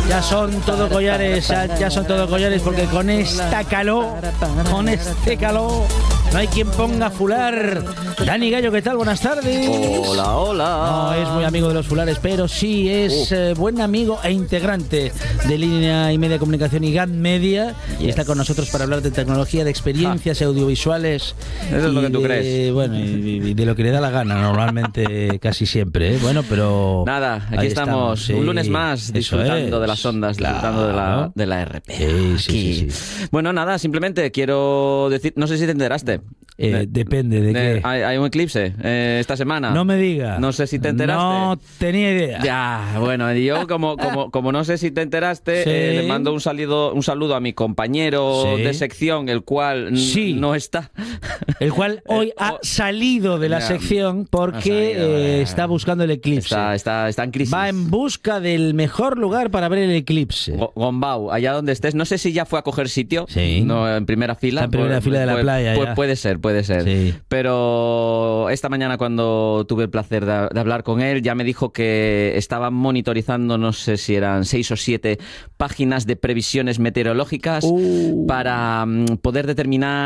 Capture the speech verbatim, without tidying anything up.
Ya son todo collares, ya son todo collares, porque con esta calor, con este calor, no hay quien ponga fular. Dani Gallo, ¿qué tal? Buenas tardes. Hola, hola. No es muy amigo de los fulares, pero sí es uh. eh, buen amigo e integrante de Línea y Media Comunicación y G A N Media. Yes. Y está con nosotros para hablar de tecnología, de experiencias ah. audiovisuales. Eso es lo que tú de, crees. Bueno, y, y de lo que le da la gana, normalmente casi siempre. ¿eh? Bueno, pero... Nada, aquí estamos, estamos sí. un lunes más disfrutando de las ondas, claro. disfrutando de la, de la R P. Sí, sí, sí, sí. Bueno, nada, simplemente quiero decir, no sé si te enteraste. Eh, de, depende de, de qué. Hay, hay un eclipse eh, esta semana. No me digas. No sé si te enteraste. No tenía idea. Ya, bueno, yo como, como, como no sé si te enteraste, sí. eh, le mando un saludo, un saludo a mi compañero sí. de sección, el cual sí. no está. El cual hoy ha salido de la ya. sección porque salido, eh, está buscando el eclipse. Está, está, está en crisis. Va en busca del mejor lugar para ver el eclipse. Gombau, allá donde estés. No sé si ya fue a coger sitio. Sí. No, en primera fila. Está en primera pues, fila de la pues, playa. Pues, ya. Puede ser, puede ser. Sí. Pero esta mañana cuando tuve el placer de, de hablar con él, ya me dijo que estaban monitorizando, no sé si eran seis o siete páginas de previsiones meteorológicas uh. para um, poder determinar